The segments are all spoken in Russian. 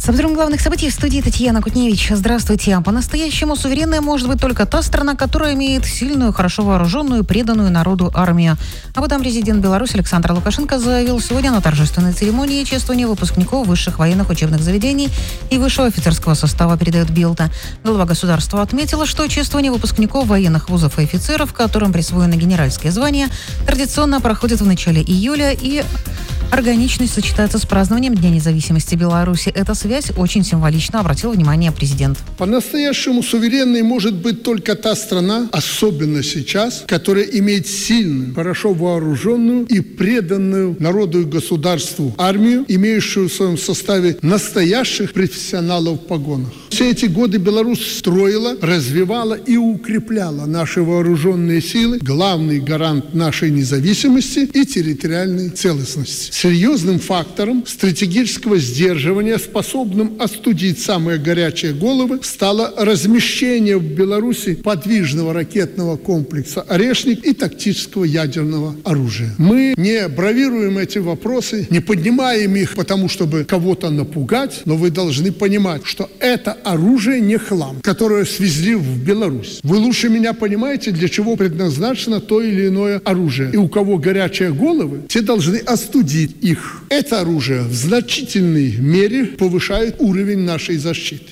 С обзором главных событий в студии Татьяна Кутневич. Здравствуйте. По-настоящему суверенной может быть только та страна, которая имеет сильную, хорошо вооруженную, преданную народу армию. Об этом президент Беларуси Александр Лукашенко заявил сегодня на торжественной церемонии чествования выпускников высших военных учебных заведений и высшего офицерского состава, передает Билта. Глава государства отметила, что чествование выпускников военных вузов и офицеров, которым присвоено генеральское звание, традиционно проходит в начале июля и органичность сочетается с празднованием Дня независимости Беларуси. Эта связь очень символична, обратил внимание президент. По-настоящему суверенной может быть только та страна, особенно сейчас, которая имеет сильную, хорошо вооруженную и преданную народу и государству армию, имеющую в своем составе настоящих профессионалов в погонах. Все эти годы Беларусь строила, развивала и укрепляла наши вооруженные силы, главный гарант нашей независимости и территориальной целостности. Серьезным фактором стратегического сдерживания, способным остудить самые горячие головы, стало размещение в Беларуси подвижного ракетного комплекса «Орешник» и тактического ядерного оружия. Мы не бравируем эти вопросы, не поднимаем их потому, чтобы кого-то напугать, но вы должны понимать, что это оружие не хлам, которое свезли в Беларусь. Вы лучше меня понимаете, для чего предназначено то или иное оружие. И у кого горячие головы, те должны остудить их. Это оружие в значительной мере повышает уровень нашей защиты.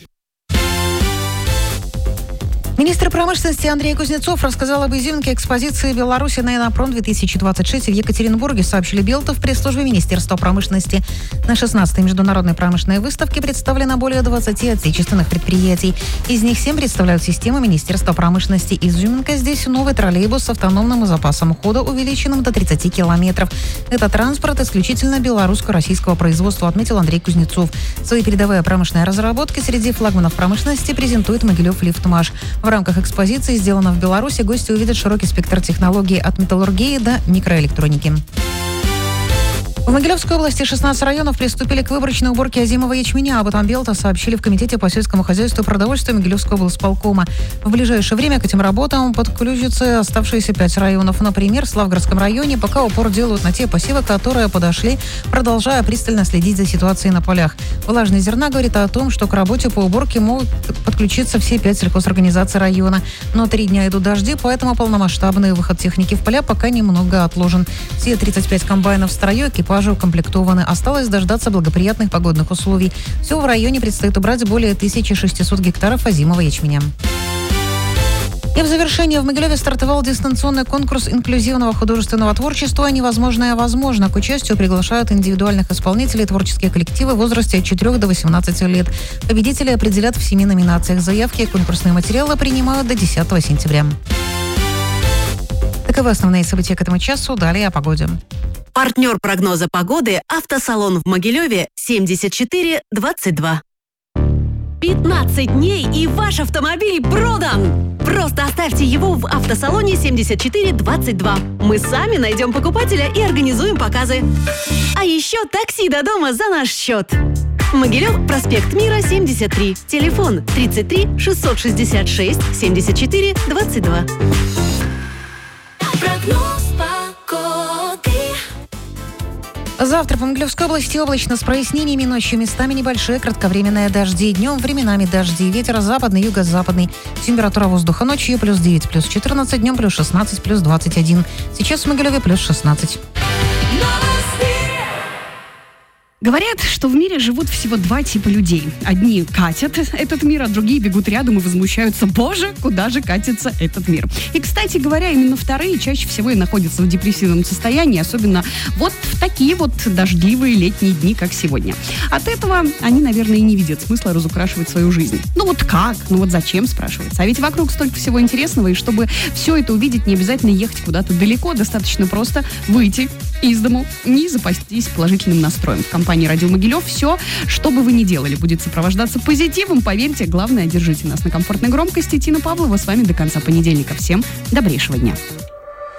Министр промышленности Андрей Кузнецов рассказал об изюминке экспозиции «Беларусь на Инопром-2026» в Екатеринбурге, сообщили Белта в пресс-службе Министерства промышленности. На 16-й международной промышленной выставке представлено более 20 отечественных предприятий. Из них 7 представляют системы Министерства промышленности. Изюминка здесь новый троллейбус с автономным запасом хода, увеличенным до 30 километров. Это транспорт исключительно белорусско-российского производства, отметил Андрей Кузнецов. Свои передовые промышленные разработки среди флагманов промышленности презентует Могилев Лифтмаш. В рамках экспозиции «Сделано в Беларуси» гости увидят широкий спектр технологий от металлургии до микроэлектроники. В Могилевской области 16 районов приступили к выборочной уборке озимого ячменя. Об этом Белта сообщили в Комитете по сельскому хозяйству и продовольствию Могилевского облсполкома. В ближайшее время к этим работам подключатся оставшиеся 5 районов. Например, в Славгородском районе пока упор делают на те посевы, которые подошли, продолжая пристально следить за ситуацией на полях. Влажность зерна говорит о том, что к работе по уборке могут подключиться все 5 сельхозорганизаций района. Но 3 дня идут дожди, поэтому полномасштабный выход техники в поля пока немного отложен. Все 35 комбайнов в строю, экипажи укомплектованы. Осталось дождаться благоприятных погодных условий. Всего в районе предстоит убрать более 1600 гектаров озимого ячменя. И в завершение в Могилеве стартовал дистанционный конкурс инклюзивного художественного творчества «Невозможное возможно». К участию приглашают индивидуальных исполнителей, творческие коллективы в возрасте от 4 до 18 лет. Победители определят в 7 номинациях. Заявки и конкурсные материалы принимают до 10 сентября. Таковы основные события к этому часу. Далее о погоде. Партнер прогноза погоды «Автосалон» в Могилеве 7422. 15 дней и ваш автомобиль продан! Просто оставьте его в автосалоне 7422. Мы сами найдем покупателя и организуем показы. А еще такси до дома за наш счет. Могилев, проспект Мира, 73. Телефон 33 666 74 22. Прогноз погоды. Завтра по Могилевской области облачно с прояснениями, ночью местами небольшие кратковременные дожди. Днем временами дожди. Ветер западный, юго-западный. Температура воздуха ночью плюс 9, плюс 14, днем плюс 16, плюс 21. Сейчас в Могилеве плюс 16. Говорят, что в мире живут всего 2 типа людей. Одни катят этот мир, а другие бегут рядом и возмущаются: «Боже, куда же катится этот мир?» И, кстати говоря, именно вторые чаще всего и находятся в депрессивном состоянии, особенно вот в такие вот дождливые летние дни, как сегодня. От этого они, наверное, и не видят смысла разукрашивать свою жизнь. Ну вот как? Ну вот зачем, спрашивается. А ведь вокруг столько всего интересного, и чтобы все это увидеть, не обязательно ехать куда-то далеко, достаточно просто выйти из дому и запастись положительным настроем. В компании «Радио Могилев» все, что бы вы ни делали, будет сопровождаться позитивом. Поверьте, главное, держите нас на комфортной громкости. Тина Павлова с вами до конца понедельника. Всем добрейшего дня.